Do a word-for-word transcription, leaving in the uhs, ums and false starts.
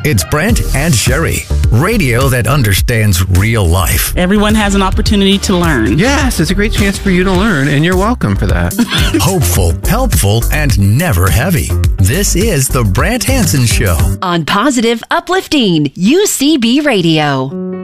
It's Brent and Sherry, radio that understands real life. Everyone has an opportunity to learn. Yes, it's a great chance for you to learn, and you're welcome for that. Hopeful, helpful, and never heavy. This is the Brant Hansen Show on Positive Uplifting U C B Radio.